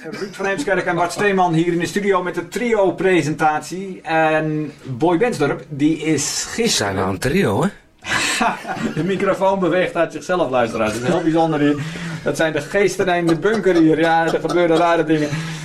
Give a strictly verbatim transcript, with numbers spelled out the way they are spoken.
Ruud van Heemskerk en Bart Steeman hier in de studio met de trio-presentatie. En Boy Bensdorp, die is gisteren... Zijn we aan een trio, hè? De microfoon beweegt uit zichzelf, luisteraars. Dat is heel bijzonder hier. Dat zijn de geesten in de bunker hier. Ja, er gebeuren rare dingen.